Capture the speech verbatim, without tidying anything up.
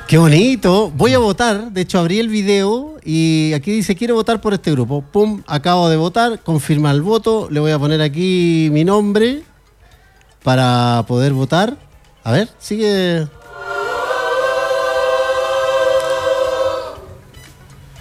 Qué bonito. Voy a votar. De hecho, abrí el video y aquí dice, quiero votar por este grupo. Pum, acabo de votar, confirma el voto. Le voy a poner aquí mi nombre para poder votar. A ver, sigue...